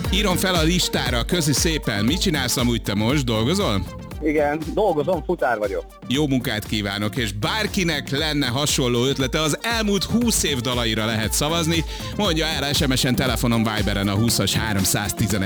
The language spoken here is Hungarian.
Írom fel a listára, köszi szépen. Mit csinálsz amúgy te most? Dolgozol? Igen, dolgozom, futár vagyok. Jó munkát kívánok, és bárkinek lenne hasonló ötlete, az elmúlt 20 év dalaira lehet szavazni. Mondja el SMS-en, telefonon, Viberen a 20-as 311